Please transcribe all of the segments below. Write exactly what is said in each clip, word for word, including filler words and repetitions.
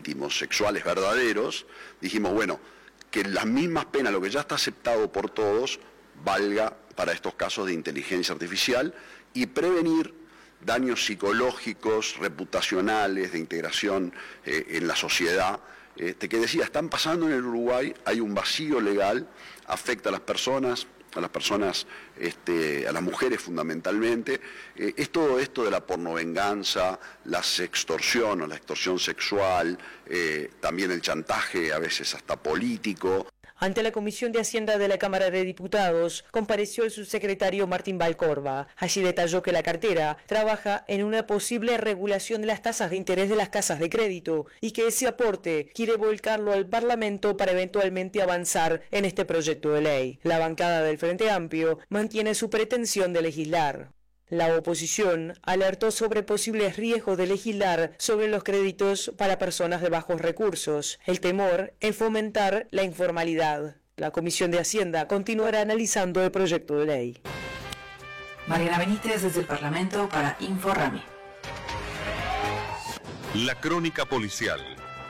íntimos, sexuales verdaderos, dijimos, bueno, que las mismas penas, lo que ya está aceptado por todos, valga para estos casos de inteligencia artificial y prevenir daños psicológicos, reputacionales, de integración eh, en la sociedad. Este, que decía, están pasando en el Uruguay, hay un vacío legal, afecta a las personas, a las personas, este, a las mujeres fundamentalmente. Eh, es todo esto de la pornovenganza, la sextorsión o la extorsión sexual, eh, también el chantaje, a veces hasta político. Ante la Comisión de Hacienda de la Cámara de Diputados, compareció el subsecretario Martín Valcorba. Allí detalló que la cartera trabaja en una posible regulación de las tasas de interés de las casas de crédito y que ese aporte quiere volcarlo al Parlamento para eventualmente avanzar en este proyecto de ley. La bancada del Frente Amplio mantiene su pretensión de legislar. La oposición alertó sobre posibles riesgos de legislar sobre los créditos para personas de bajos recursos. El temor en fomentar la informalidad. La Comisión de Hacienda continuará analizando el proyecto de ley. Mariana Benítez desde el Parlamento para Inforrami. La crónica policial.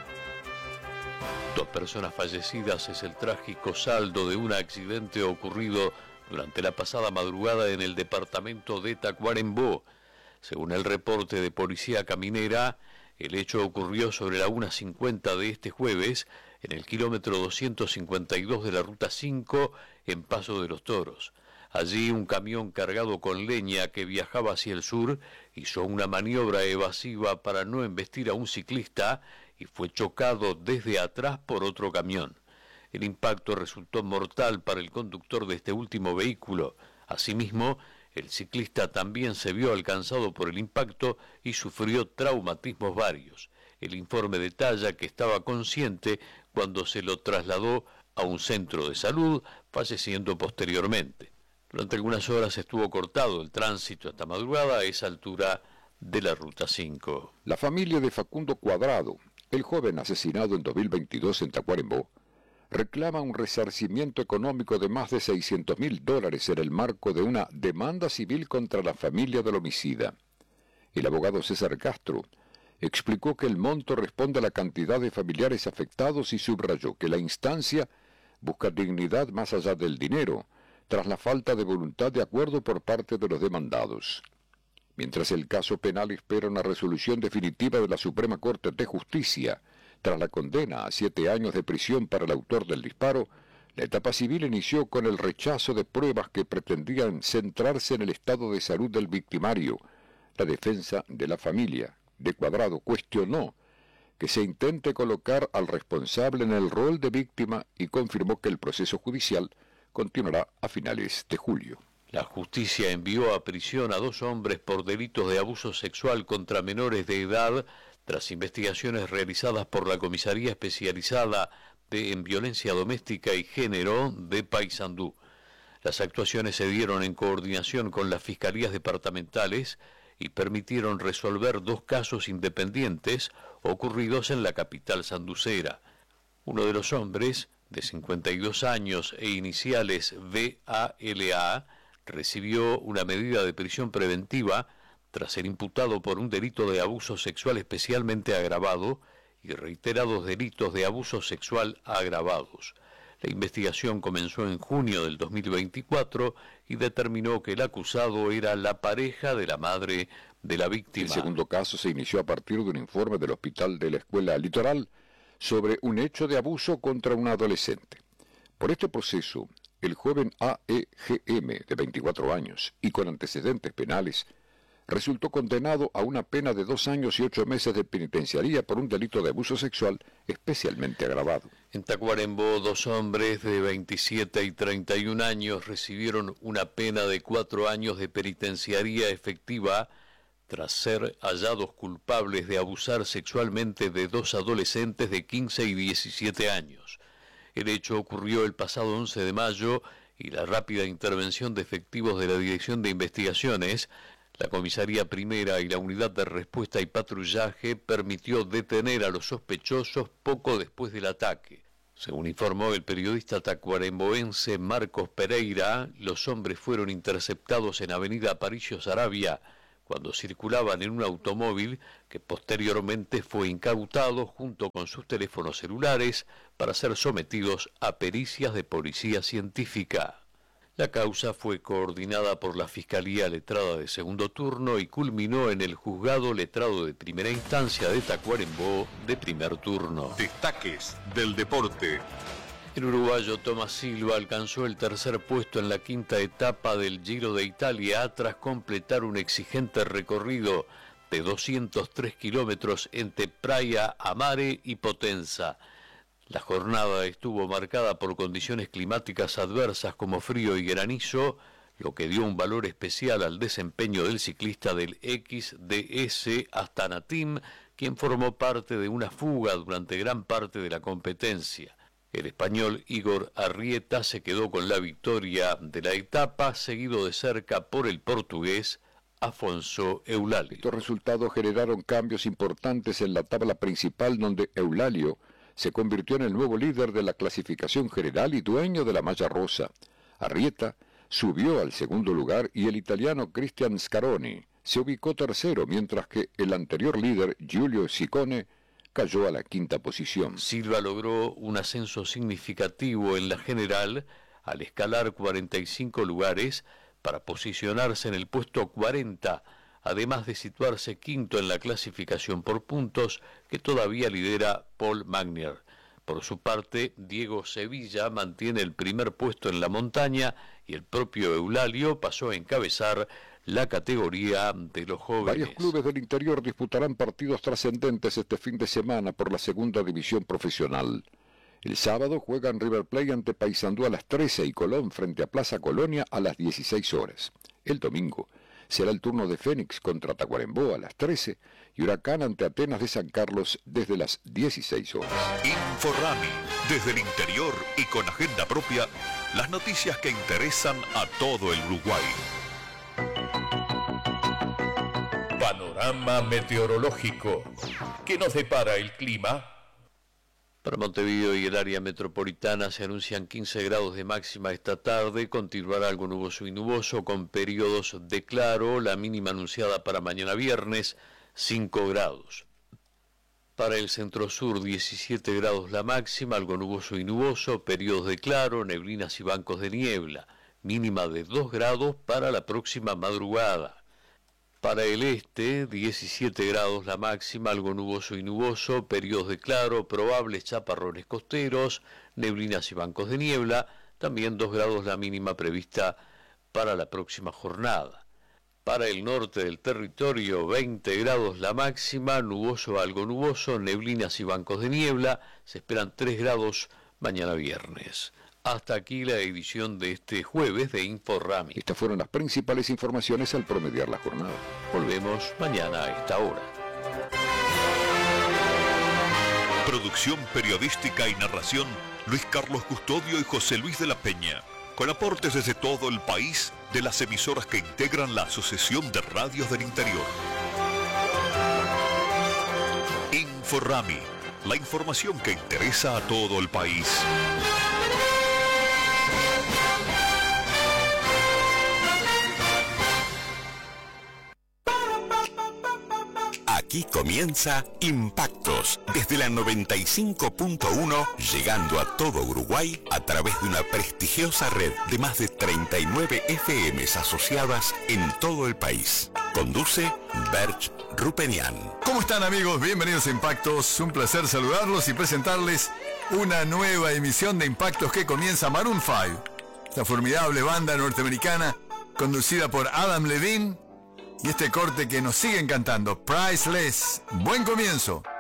Dos personas fallecidas es el trágico saldo de un accidente ocurrido durante la pasada madrugada en el departamento de Tacuarembó. Según el reporte de Policía Caminera, el hecho ocurrió sobre la una cincuenta de este jueves en el kilómetro doscientos cincuenta y dos de la Ruta cinco en Paso de los Toros. Allí un camión cargado con leña que viajaba hacia el sur hizo una maniobra evasiva para no embestir a un ciclista y fue chocado desde atrás por otro camión. El impacto resultó mortal para el conductor de este último vehículo. Asimismo, el ciclista también se vio alcanzado por el impacto y sufrió traumatismos varios. El informe detalla que estaba consciente cuando se lo trasladó a un centro de salud, falleciendo posteriormente. Durante algunas horas estuvo cortado el tránsito hasta madrugada a esa altura de la Ruta cinco. La familia de Facundo Cuadrado, el joven asesinado en dos mil veintidós en Tacuarembó, reclama un resarcimiento económico de más de seiscientos mil dólares en el marco de una demanda civil contra la familia del homicida. El abogado César Castro explicó que el monto responde a la cantidad de familiares afectados y subrayó que la instancia busca dignidad más allá del dinero, tras la falta de voluntad de acuerdo por parte de los demandados. Mientras el caso penal espera una resolución definitiva de la Suprema Corte de Justicia, tras la condena a siete años de prisión para el autor del disparo, la etapa civil inició con el rechazo de pruebas que pretendían centrarse en el estado de salud del victimario. La defensa de la familia de Cuadrado cuestionó que se intente colocar al responsable en el rol de víctima y confirmó que el proceso judicial continuará a finales de julio. La justicia envió a prisión a dos hombres por delitos de abuso sexual contra menores de edad tras investigaciones realizadas por la Comisaría Especializada de, en Violencia Doméstica y Género de Paysandú. Las actuaciones se dieron en coordinación con las fiscalías departamentales y permitieron resolver dos casos independientes ocurridos en la capital sanducera. Uno de los hombres, de cincuenta y dos años e iniciales V A L A, recibió una medida de prisión preventiva tras ser imputado por un delito de abuso sexual especialmente agravado y reiterados delitos de abuso sexual agravados. La investigación comenzó en junio del dos mil veinticuatro y determinó que el acusado era la pareja de la madre de la víctima. El segundo caso se inició a partir de un informe del Hospital de la Escuela Litoral sobre un hecho de abuso contra un adolescente. Por este proceso, el joven A E G M, de veinticuatro años y con antecedentes penales, resultó condenado a una pena de dos años y ocho meses de penitenciaría por un delito de abuso sexual especialmente agravado. En Tacuarembó, dos hombres de veintisiete y treinta y un años recibieron una pena de cuatro años de penitenciaría efectiva tras ser hallados culpables de abusar sexualmente de dos adolescentes de quince y diecisiete años. El hecho ocurrió el pasado once de mayo y la rápida intervención de efectivos de la Dirección de Investigaciones, la Comisaría Primera y la Unidad de Respuesta y Patrullaje permitió detener a los sospechosos poco después del ataque. Según informó el periodista tacuaremboense Marcos Pereira, los hombres fueron interceptados en Avenida Aparicio Saravia cuando circulaban en un automóvil que posteriormente fue incautado junto con sus teléfonos celulares para ser sometidos a pericias de policía científica. La causa fue coordinada por la Fiscalía Letrada de segundo turno y culminó en el Juzgado Letrado de primera instancia de Tacuarembó de primer turno. Destaques del deporte. El uruguayo Tomás Silva alcanzó el tercer puesto en la quinta etapa del Giro de Italia tras completar un exigente recorrido de doscientos tres kilómetros entre Praia a Mare y Potenza. La jornada estuvo marcada por condiciones climáticas adversas como frío y granizo, lo que dio un valor especial al desempeño del ciclista del X D S Astana Team, quien formó parte de una fuga durante gran parte de la competencia. El español Igor Arrieta se quedó con la victoria de la etapa, seguido de cerca por el portugués Afonso Eulalia. Estos resultados generaron cambios importantes en la tabla principal, donde Eulalio se convirtió en el nuevo líder de la clasificación general y dueño de la malla rosa. Arrieta subió al segundo lugar y el italiano Cristian Scaroni se ubicó tercero, mientras que el anterior líder, Giulio Ciccone, cayó a la quinta posición. Silva logró un ascenso significativo en la general al escalar cuarenta y cinco lugares para posicionarse en el puesto cuarenta, además de situarse quinto en la clasificación por puntos que todavía lidera Paul Magnier. Por su parte, Diego Sevilla mantiene el primer puesto en la montaña y el propio Eulalio pasó a encabezar la categoría de los jóvenes. Varios clubes del interior disputarán partidos trascendentes este fin de semana por la segunda división profesional. El sábado juegan River Plate ante Paysandú a las trece y Colón frente a Plaza Colonia a las dieciséis horas. El domingo será el turno de Fénix contra Tacuarembó a las trece y Huracán ante Atenas de San Carlos desde las dieciséis horas. Inforrami, desde el interior y con agenda propia, las noticias que interesan a todo el Uruguay. Panorama meteorológico. ¿Qué nos depara el clima? Para Montevideo y el área metropolitana se anuncian quince grados de máxima esta tarde, continuará algo nuboso y nuboso con periodos de claro, la mínima anunciada para mañana viernes, cinco grados. Para el centro-sur, diecisiete grados la máxima, algo nuboso y nuboso, periodos de claro, neblinas y bancos de niebla, mínima de dos grados para la próxima madrugada. Para el este, diecisiete grados la máxima, algo nuboso y nuboso, periodos de claro, probables chaparrones costeros, neblinas y bancos de niebla, también dos grados la mínima prevista para la próxima jornada. Para el norte del territorio, veinte grados la máxima, nuboso a algo nuboso, neblinas y bancos de niebla, se esperan tres grados mañana viernes. Hasta aquí la edición de este jueves de Inforrami. Estas fueron las principales informaciones al promediar la jornada. Volvemos mañana a esta hora. Producción periodística y narración, Luis Carlos Custodio y José Luis de la Peña. Con aportes desde todo el país de las emisoras que integran la Asociación de Radios del Interior. Inforrami, la información que interesa a todo el país. Aquí comienza Impactos, desde la noventa y cinco punto uno, llegando a todo Uruguay a través de una prestigiosa red de más de treinta y nueve F Ms asociadas en todo el país. Conduce Berch Rupenian. ¿Cómo están, amigos? Bienvenidos a Impactos. Un placer saludarlos y presentarles una nueva emisión de Impactos que comienza Maroon cinco, la formidable banda norteamericana conducida por Adam Levine. Y este corte que nos sigue encantando, Priceless. Buen comienzo.